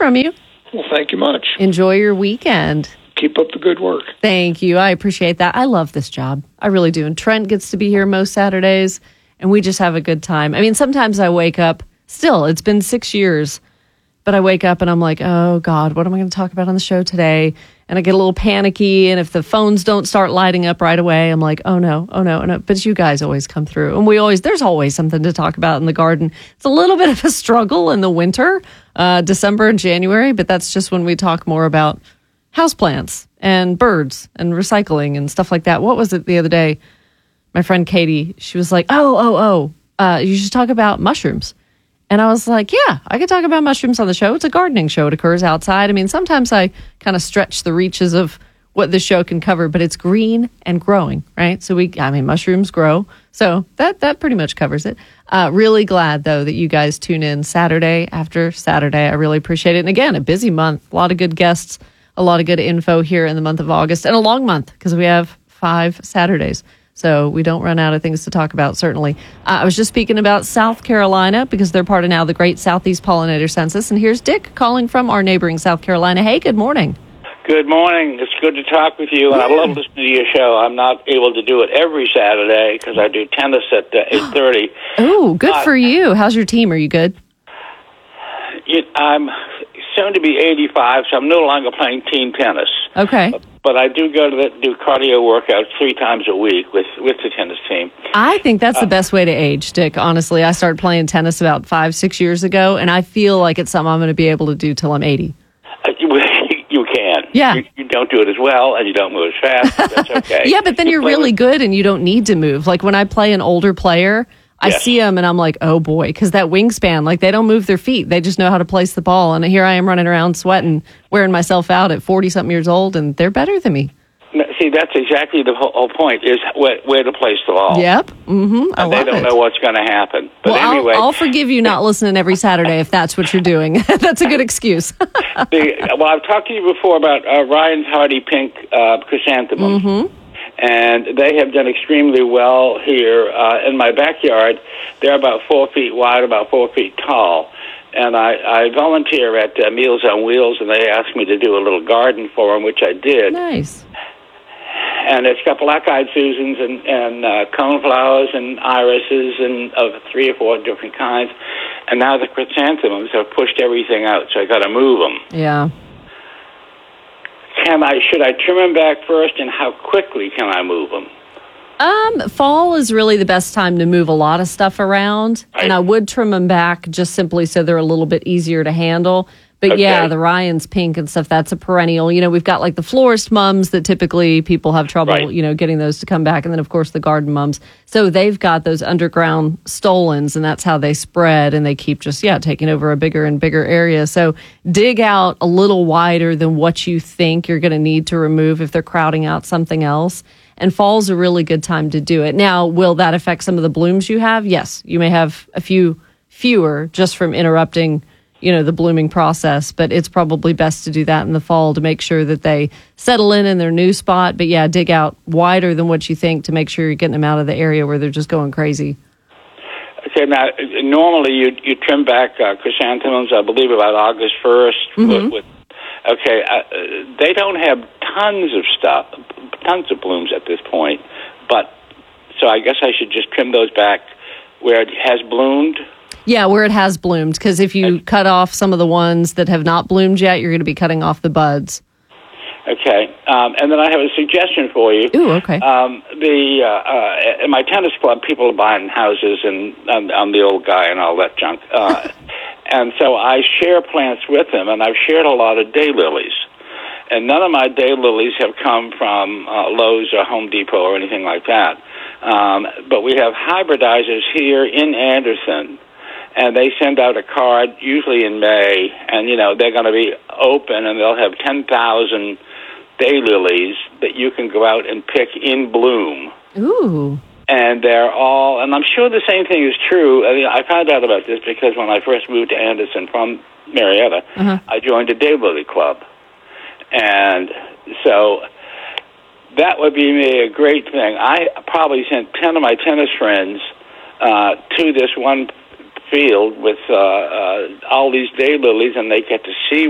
from you. Well, thank you much. Enjoy your weekend. Keep up the good work. Thank you. I appreciate that. I love this job. I really do. And Trent gets to be here most Saturdays, and we just have a good time. I mean, sometimes I wake up, still, it's been 6 years, but I wake up and I'm like, oh, God, what am I going to talk about on the show today? And I get a little panicky, and if the phones don't start lighting up right away, I'm like, oh, no. But you guys always come through, and there's always something to talk about in the garden. It's a little bit of a struggle in the winter, December and January, but that's just when we talk more about houseplants and birds and recycling and stuff like that. What was it the other day? My friend Katie, she was like, you should talk about mushrooms. And I was like, yeah, I could talk about mushrooms on the show. It's a gardening show. It occurs outside. I mean, sometimes I kind of stretch the reaches of what the show can cover, but it's green and growing, right? So mushrooms grow. So that pretty much covers it. Really glad, though, that you guys tune in Saturday after Saturday. I really appreciate it. And again, a busy month, a lot of good guests, a lot of good info here in the month of August, and a long month because we have 5 Saturdays. So we don't run out of things to talk about, certainly. I was just speaking about South Carolina because they're part of now the Great Southeast Pollinator Census. And here's Dick calling from our neighboring South Carolina. Hey, good morning. Good morning. It's good to talk with you, and I love listening to your show. I'm not able to do it every Saturday because I do tennis at 8:30. Oh, good for you. How's your team? Are you good? I'm soon to be 85, so I'm no longer playing team tennis. Okay. But I do go to do cardio workouts 3 times a week with the tennis team. I think that's the best way to age, Dick. Honestly, I started playing tennis about 5-6 years ago, and I feel like it's something I'm going to be able to do till I'm 80. You can. Yeah. You don't do it as well, and you don't move as fast. But that's okay. Yeah, but then you're really good, and you don't need to move. Like when I play an older player, I see them, and I'm like, oh, boy, because that wingspan, like they don't move their feet. They just know how to place the ball. And here I am running around sweating, wearing myself out at 40-something years old, and they're better than me. See, that's exactly the whole point, is where to place the ball. Yep. Mm-hmm. I love they don't know what's going to happen. But anyway, I'll forgive you not listening every Saturday if that's what you're doing. That's a good excuse. I've talked to you before about Ryan's Hardy Pink chrysanthemums. Mm-hmm. And they have done extremely well here in my backyard. They're about 4 feet wide, about 4 feet tall. And I volunteer at Meals on Wheels, and they asked me to do a little garden for them, which I did. Nice. And it's got black-eyed Susans and coneflowers and irises and of 3 or 4 different kinds. And now the chrysanthemums have pushed everything out, so I got to move them. Yeah. Should I trim them back first, and how quickly can I move them? Fall is really the best time to move a lot of stuff around, right. And I would trim them back just simply so they're a little bit easier to handle. But yeah, the Ryan's Pink and stuff, that's a perennial. You know, we've got like the florist mums that typically people have trouble, right, getting those to come back. And then, of course, the garden mums. So they've got those underground stolons, and that's how they spread. And they keep just, taking over a bigger and bigger area. So dig out a little wider than what you think you're going to need to remove if they're crowding out something else. And fall's a really good time to do it. Now, will that affect some of the blooms you have? Yes. You may have a few fewer just from interrupting the blooming process, but it's probably best to do that in the fall to make sure that they settle in their new spot. But dig out wider than what you think to make sure you're getting them out of the area where they're just going crazy. Okay, now, normally you trim back chrysanthemums, I believe, about August 1st. Mm-hmm. They don't have tons of blooms at this point, so I guess I should just trim those back where it has bloomed. Yeah, where it has bloomed, because if you cut off some of the ones that have not bloomed yet, you're going to be cutting off the buds. Okay, and then I have a suggestion for you. Ooh, okay. In my tennis club, people are buying houses, and I'm the old guy and all that junk. And so I share plants with them, and I've shared a lot of daylilies. And none of my daylilies have come from Lowe's or Home Depot or anything like that. But we have hybridizers here in Anderson, and they send out a card usually in May, and they're going to be open, and they'll have 10,000 daylilies that you can go out and pick in bloom. Ooh. And they're all, and I'm sure the same thing is true. I found out about this because when I first moved to Anderson from Marietta, I joined a daylily club. And so that would be a great thing. I probably sent 10 of my tennis friends to this one field with all these daylilies, and they get to see